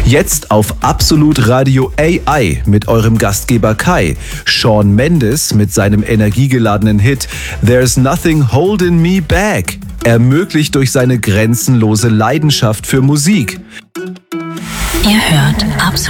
Jetzt auf Absolut Radio AI mit eurem Gastgeber Kai. Shawn Mendes mit seinem energiegeladenen Hit There's Nothing Holding Me Back, ermöglicht durch seine grenzenlose Leidenschaft für Musik. Ihr hört Absolut